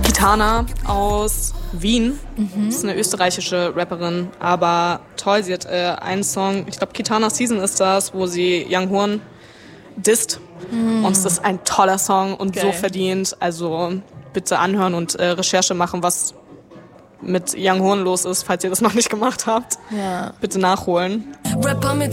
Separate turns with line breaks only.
Kitana aus Wien. Das ist eine österreichische Rapperin, aber toll, sie hat einen Song, ich glaube Kitana Season ist das, wo sie Young Horn disst. Und es ist ein toller Song und so verdient. Also bitte anhören und Recherche machen, was mit Young Horn los ist, falls ihr das noch nicht gemacht habt. Ja. Bitte nachholen. Rapper mit